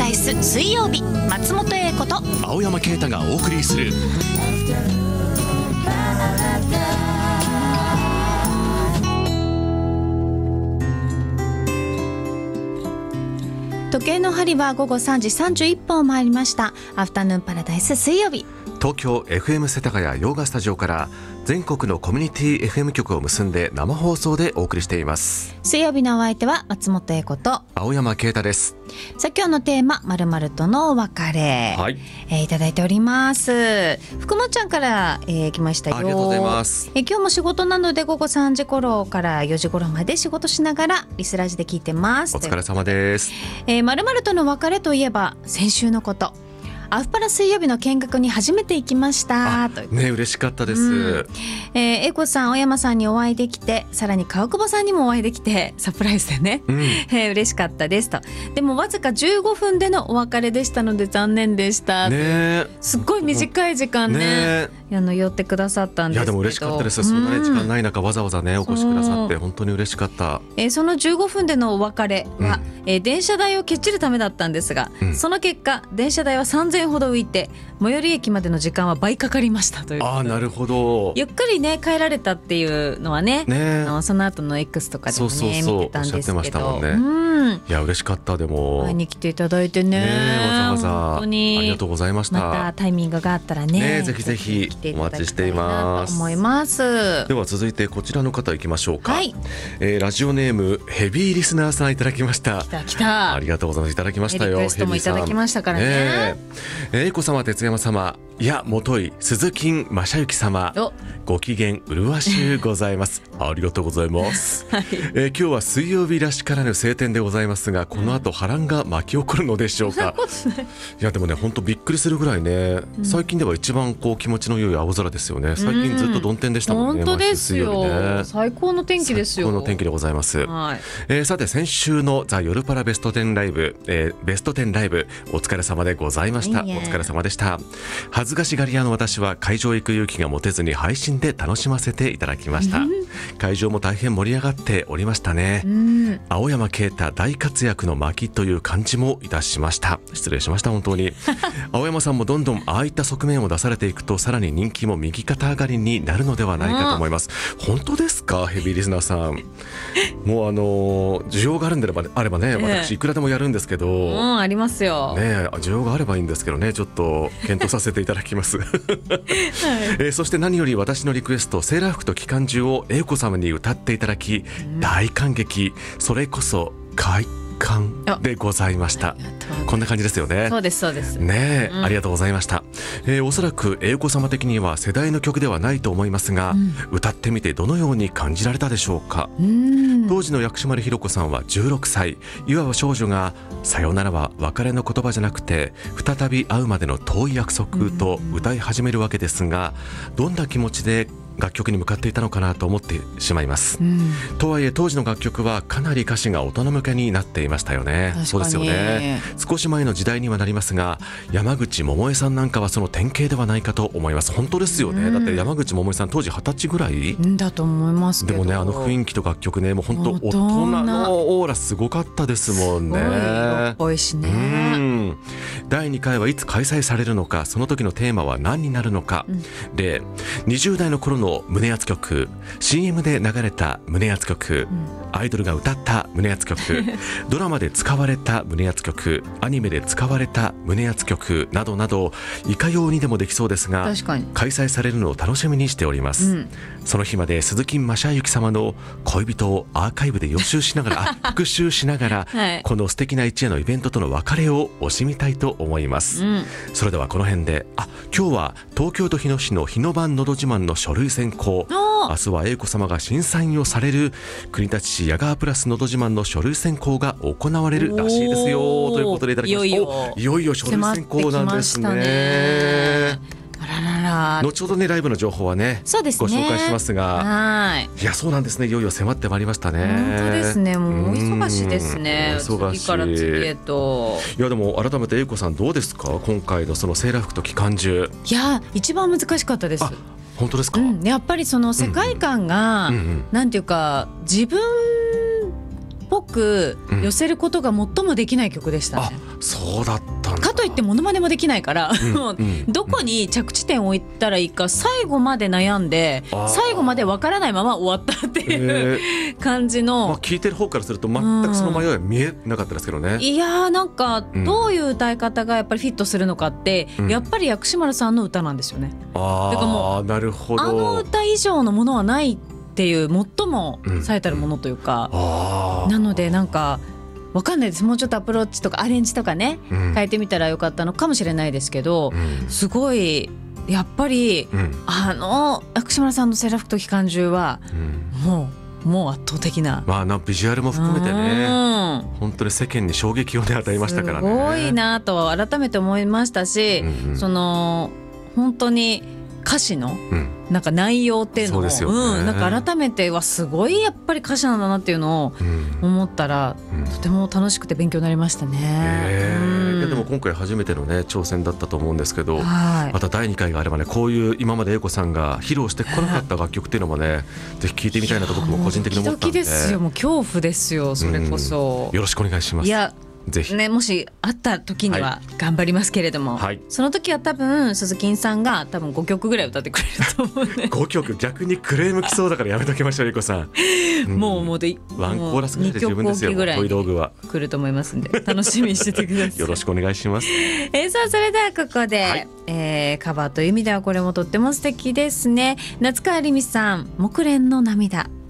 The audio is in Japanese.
ダイス水曜日、松本英子と青山啓太がお送りする時計の針は午後3時31分を回りました。アフタヌーンパラダイス水曜日、 東京 FM 世田谷洋画スタジオから全国のコミュニティ FM 局を結んで生放送でお送りしています。 水曜日のお相手は松本英子と青山啓太です。 さあ今日のテーマ、〇〇とのお別れ、 はい、 いただいております。福もちゃんから、来ましたよ。 ありがとうございます。 今日も仕事なので午後3時頃から4時頃まで仕事しながらリスラジで聞いてます。 お疲れ様です。 〇〇との別れといえば先週のこと、アフパラ水曜日の見学に初めて行きましたという。 ね、嬉しかったです。 英子さん、青山さんにお会いできて、さらに川久保さんにもお会いできてサプライズでね、嬉しかったですと。でもわずか15分でのお別れでしたので残念でしたね。すっごい短い時間ね、寄ってくださったんですけど、 いやでも嬉しかったです。そんなに時間ない中わざわざねお越しくださって本当に嬉しかった。 その15分でのお別れは、電車代をけっちるためだったんですが、その結果電車代は3000円ほど浮いて最寄り駅までの時間は倍かかりましたという。 ああ、なるほど。 ゆっくりね帰られたっていうのは ね、その後の X とかでもね見てたんですけど、 いや嬉しかった。でも会いに来ていただいて ねわざわざ本当にありがとうございました。 またタイミングがあったら ねぜひぜひお待ちしています。 思います。 では続いてこちらの方行きましょうか。 はい、 ラジオネームヘビーリスナーさんいただきました。 来たありがとうございます。いただきましたよ。 リクエストもいただきましたからね。 英子様、哲山様、いやもとい鈴木正幸様、ご機嫌麗しゅうございますありがとうございます、今日は水曜日らしからぬ晴天でございますが、この後波乱が巻き起こるのでしょうか。いやでもね本当びっくりするぐらいね、最近では一番こう気持ちの良い青空ですよね。最近ずっと曇天でしたもんね。 本当ですよ、 ね、 最高の天気ですよ。 最高の天気でございます、さて先週のザ・夜パラベスト10ライブ、ベスト10ライブお疲れ様でございました。お疲れ様でした。恥ずかしがり屋の私は会場行く勇気が持てずに配信で楽しませていただきました。会場も大変盛り上がっておりましたね。青山啓太大活躍の巻という感じもいたしました。失礼しました本当に。青山さんもどんどんああいった側面を出されていくとさらに人気も右肩上がりになるのではないかと思います。本当ですかヘビーリスナーさん。もう需要があるんであればね、私いくらでもやるんですけど、 ありますよね。需要があればいいんですけどね、ちょっと検討させていただきます、そして何より私のリクエストセーラー服と機関銃を英子様に歌っていただき、大感激。それこそ快感でございました。こんな感じですよね。 そうですそうですね、ありがとうございました。おそらく英子様的には世代の曲ではないと思いますが、歌ってみてどのように感じられたでしょうか。当時の薬師丸ひろ子さんは16歳、いわば少女がさよならは別れの言葉じゃなくて再び会うまでの遠い約束と歌い始めるわけですが、どんな気持ちで楽曲に向かっていたのかなと思ってしまいます、とはいえ当時の楽曲はかなり歌詞が大人向けになっていましたよね。そうですよね。少し前の時代にはなりますが、山口百恵さんなんかはその典型ではないかと思います。本当ですよね、だって山口百恵さん当時20歳ぐらいだと思いますけど、 でもね雰囲気と楽曲ね、もう本当大人のオーラすごかったですもんね。 色っぽいしね。 第2回はいつ開催されるのか、その時のテーマは何になるのか、で20代の頃の胸熱曲、 CM で流れた胸熱曲、アイドルが歌った胸熱曲ドラマで使われた胸熱曲、アニメで使われた胸熱曲などなど、いかようにでもできそうですが、開催されるのを楽しみにしております、その日まで鈴木正幸様の恋人をアーカイブで予習しながら復習しながら、この素敵な一夜のイベントとの別れを惜しみたいと思います、それではこの辺で、今日は東京都日野市の日野版のど自慢の書類選考、明日は英子様が審査員をされる国立市ヤガープラスのど自慢の書類選考が行われるらしいですよということでいただきました。いよいよ書類選考なんですね。後ほどねライブの情報はねご紹介しますが、いやそうなんですね、いよいよ迫ってまいりましたね。 本当ですね、もうお忙しいですね。 次から次へと。 いやでも改めて英子さんどうですか、今回のそのセーラー服と機関銃。 いや一番難しかったです。 本当ですか。 やっぱりその世界観が、なんていうか自分ぽく寄せることが最もできない曲でしたね、 そうだったんだ。 かといってモノマネもできないから、もううんどこに着地点を置いたらいいか最後まで悩んで、最後までわからないまま終わったっていう感じの、 聞いてる方からすると全くその迷いは見えなかったですけどね。 いやーなんかどういう歌い方がやっぱりフィットするのかって、やっぱり薬師丸さんの歌なんですよね。だからもうなるほど。 あの歌以上のものはないっていう最も最たるものというか、なのでなんかわかんないです。もうちょっとアプローチとかアレンジとかね、変えてみたらよかったのかもしれないですけど、すごいやっぱり、薬師丸さんのセーラー服と機関銃は、もう圧倒的な、 ビジュアルも含めてね、本当に世間に衝撃をね与えましたからね。 すごいなと改めて思いましたし、その本当に歌詞のなんか内容っていうのも、なんか改めてはすごいやっぱり歌詞なんだなっていうのを思ったら、とても楽しくて勉強になりましたね。 でも今回初めてのね挑戦だったと思うんですけど、また第2回があればね、こういう今まで英子さんが披露してこなかった楽曲っていうのもね、ぜひ聴いてみたいなと僕も個人的に思ったんで。 ドキドキですよ、もう恐怖ですよ、それこそ。 よろしくお願いします。 いやぜひね、もし会った時には頑張りますけれども、その時は多分鈴木さんが5曲ぐらい歌ってくれると思うね。 5曲逆にクレームきそうだからやめときましょう、英子さん。 もうワンコーラスぐらいで十分ですよ。トイ道具は来ると思いますんで楽しみにしててください。 よろしくお願いします。 さあそれではここで、カバーという意味ではこれもとっても素敵ですね。夏川りみさん、木蓮の涙。